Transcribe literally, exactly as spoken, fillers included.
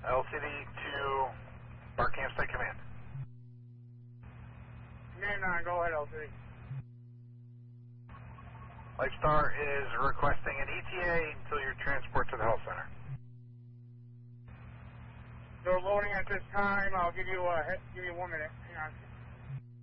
L C D to Bar Campsite Command. Command nine, go ahead, L C D. Lifestar is requesting an E T A until your transport to the health center. So loading at this time. I'll give you a give you one minute. Hang on.